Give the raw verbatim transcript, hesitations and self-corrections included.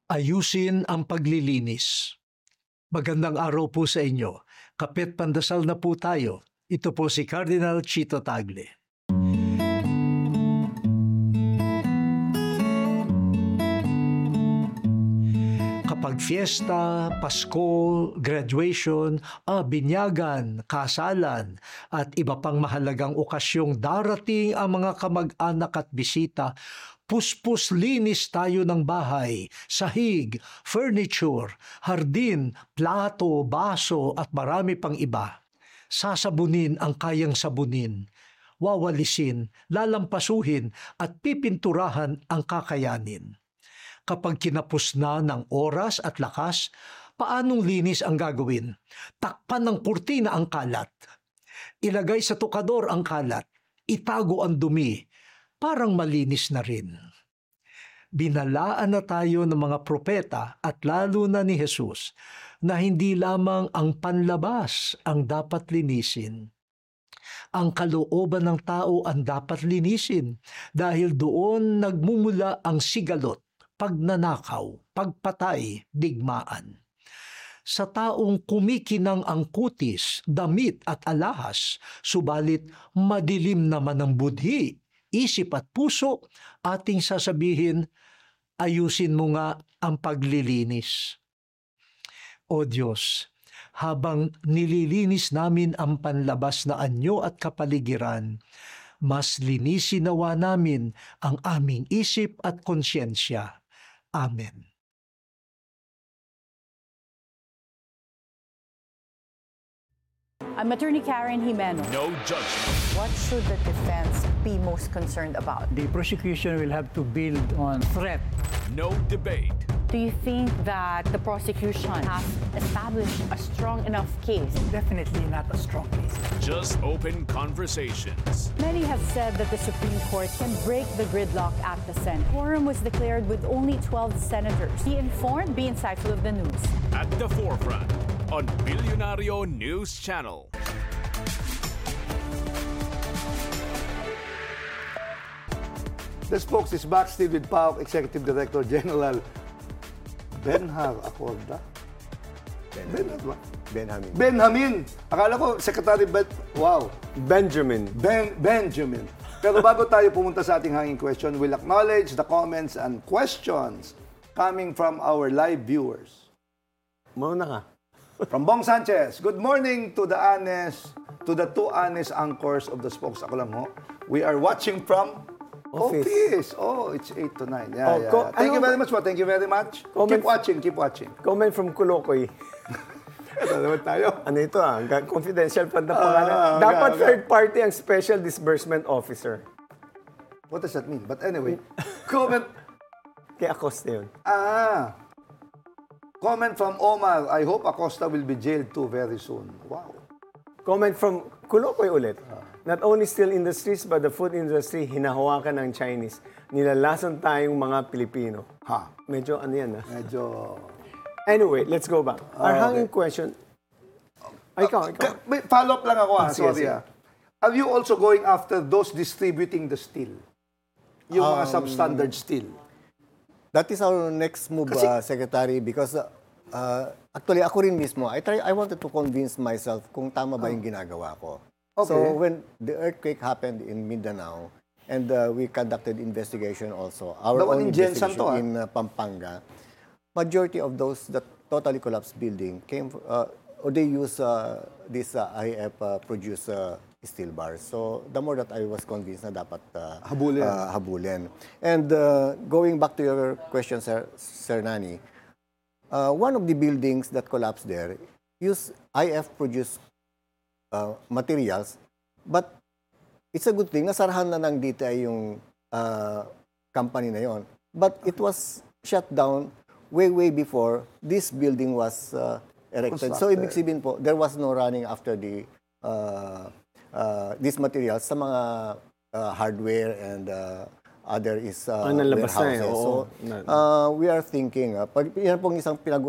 Ayusin ang paglilinis. Magandang araw po sa inyo. Kapit pandasal na po tayo. Ito po si Cardinal Chito Tagle. Kapag fiesta, Pasko, graduation, ah, binyagan, kasalan, at iba pang mahalagang okasyong darating ang mga kamag-anak at bisita, puspos linis tayo ng bahay, sahig, furniture, hardin, plato, baso at marami pang iba. Sasabunin ang kayang sabunin, wawalisin, lalampasuhin at pipinturahan ang kakayanin. Kapag kinapos na ng oras at lakas, paanong linis ang gagawin? Takpan ng kurtina ang kalat. Ilagay sa tukador ang kalat. Itago ang dumi. Parang malinis na rin. Binalaan na tayo ng mga propeta at lalo na ni Jesus na hindi lamang ang panlabas ang dapat linisin. Ang kalooban ng tao ang dapat linisin dahil doon nagmumula ang sigalot, pagnanakaw, pagpatay, digmaan. Sa taong kumikinang ang kutis, damit at alahas, subalit madilim naman ang budhi, isip at puso, ating sasabihin, ayusin mo nga ang paglilinis. O Diyos, habang nililinis namin ang panlabas na anyo at kapaligiran, mas linisin nawa namin ang aming isip at konsyensya. Amen. I'm Attorney Karen Jimeno. No judgment. What should the defense be most concerned about? The prosecution will have to build on threat. No debate. Do you think that the prosecution has established a strong enough case? Definitely not a strong case. Just open conversations. Many have said that the Supreme Court can break the gridlock at the Senate. Quorum was declared with only twelve senators. Be informed, be insightful of the news. At the forefront on Bilyonaryo News Channel. The spokes is backstage with P A O C Executive Director General Benhar Acorda. Benhar ba? Benjamin. Benjamin. Akala ko, Secretary Ben... Wow. Benjamin. Ben, Benjamin. Pero bago tayo pumunta sa ating hanging question, we'll acknowledge the comments and questions coming from our live viewers. Mauna ka. From Bong Sanchez, good morning to the honest, to the two honest anchors of the spokes. Ako lang ho. We are watching from Office. Office. Oh, it's eight to nine. Yeah, Oh, yeah, co- yeah. Thank you ano very ba- much po. Thank you very much. Comment- Keep watching, keep watching. Comment from Kulokoy. Ito naman tayo. Ano ito ah? Ga- Confidential fund na Ah, pangalan. okay, Dapat okay. third party ang special disbursement officer. What does that mean? But anyway, comment. Kaya Acosta yun. Ah. Comment from Omar. I hope Acosta will be jailed too very soon. Wow. Comment from Kulokoy ulit. Not only steel industries, but the food industry, hinahawakan ng Chinese. Nilalason tayong mga Pilipino. Ha. Medyo ano yan ah. Medyo... Anyway, let's go back. Our okay. hanging question. Ay, ikaw, ikaw. Ka- wait, follow up lang ako ha. Ah, sige, Sorry sige. ah. Are you also going after those distributing the steel? Yung mga Um, substandard steel? That is our next move, Kasi- uh, Secretary, because uh, uh, actually ako rin mismo, I try, I wanted to convince myself kung tama ba yung ginagawa ko. Okay. So when the earthquake happened in Mindanao, and uh, we conducted investigation also, our The one own in Jensan investigation to, ah. in uh, Pampanga, majority of those that totally collapsed building came, uh, or they use uh, this uh, I F uh, produce uh, steel bars. So the more that I was convinced na dapat uh, Habulin. uh, habulin. And uh, going back to your question, Sir, Sir Nani, uh, one of the buildings that collapsed there use I F produced uh, materials, but it's a good thing, nasarahan na ng D T I yung uh, company na yon. But it was shut down way, way before this building was uh, erected. So, ibig sabihin po, there was no running after the uh, uh, these materials sa mga uh, hardware and uh, other is uh, Ah, nalabas na eh, warehouses. oo. So, uh, we are thinking, uh, pag, yan pong isang pinag